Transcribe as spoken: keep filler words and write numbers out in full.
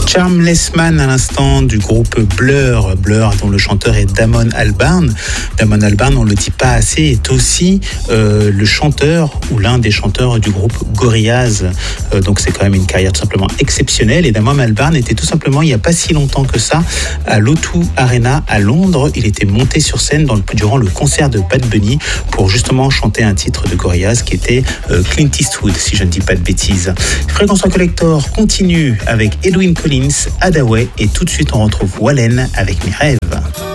Charmless Man à l'instant du groupe Blur, Blur dont le chanteur est Damon Albarn. Damon Albarn, on ne le dit pas assez, est aussi euh, le chanteur ou l'un des chanteurs du groupe Gorillaz. Euh, donc c'est quand même une carrière tout simplement exceptionnelle. Et Damon Albarn était tout simplement, il n'y a pas si longtemps que ça, à l'O deux Arena à Londres. Il était monté sur scène dans le, durant le concert de Bad Bunny pour justement chanter un titre de Gorillaz qui était euh, Clint Eastwood, si je ne dis pas de bêtises. Fréquence Collector continue avec Edwyn Collins, Hadaway, et tout de suite on retrouve Wallen avec Mes rêves.